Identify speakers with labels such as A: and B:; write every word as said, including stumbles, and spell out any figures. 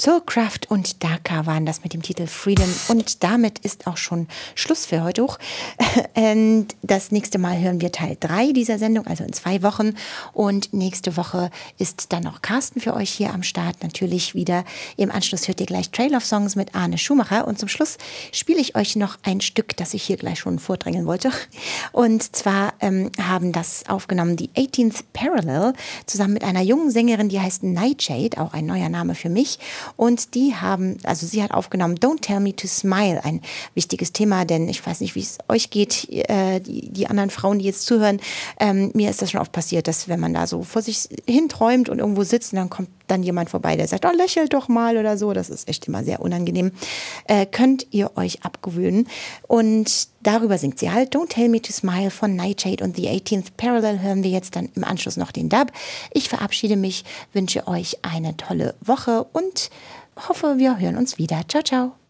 A: Soulcraft und Daka waren das mit dem Titel Freedom und damit ist auch schon Schluss für heute hoch. Und das nächste Mal hören wir Teil drei dieser Sendung, also in zwei Wochen und nächste Woche ist dann auch Carsten für euch hier am Start. Natürlich wieder im Anschluss hört ihr gleich Trail of Songs mit Arne Schumacher und zum Schluss spiele ich euch noch ein Stück, das ich hier gleich schon vordrängeln wollte. Und zwar ähm, haben das aufgenommen die eighteenth Parallel zusammen mit einer jungen Sängerin, die heißt Nightshade, auch ein neuer Name für mich. Und die haben, also sie hat aufgenommen Don't Tell Me to Smile, ein wichtiges Thema, denn ich weiß nicht, wie es euch geht, äh, die, die anderen Frauen, die jetzt zuhören, ähm, mir ist das schon oft passiert, dass wenn man da so vor sich hin träumt und irgendwo sitzt und dann kommt dann jemand vorbei, der sagt, oh, lächelt doch mal oder so, das ist echt immer sehr unangenehm, äh, könnt ihr euch abgewöhnen. Und darüber singt sie halt Don't Tell Me to Smile von Nightshade und The eighteenth Parallel hören wir jetzt dann im Anschluss noch den Dub. Ich verabschiede mich, wünsche euch eine tolle Woche und hoffe, wir hören uns wieder. Ciao, ciao.